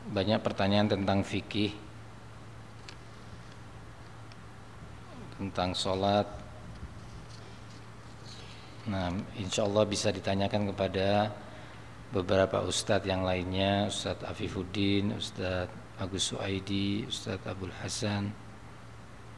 banyak pertanyaan tentang fikih, tentang sholat. Nah, insya Allah bisa ditanyakan kepada beberapa ustadz yang lainnya, Ustadz Afifuddin, Ustadz Agus Suaidi, Ustadz Abdul Hasan.